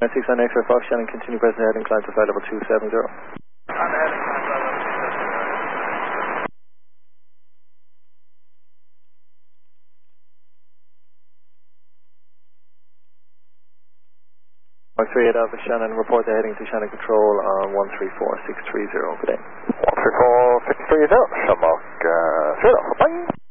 6 on X-ray Fox, Shannon, continue present heading, climb to flight level 270. On the heading, climb to flight level 270. Mark 38 Alpha, Shannon, report the heading to Shannon Control on 134630, good day. 134630, Shamrock, 0, bye.